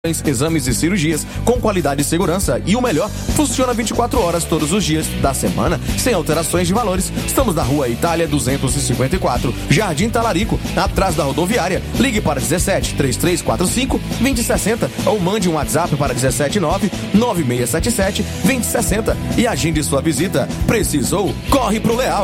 exames e cirurgias com qualidade e segurança e o melhor, funciona 24 horas todos os dias da semana, sem alterações de valores. Estamos na Rua Itália 254, Jardim Talarico, atrás da rodoviária. Ligue para 17 3345 2060 ou mande um WhatsApp para 179 9677 2060 e agende sua visita. Precisou? Corre pro Leal.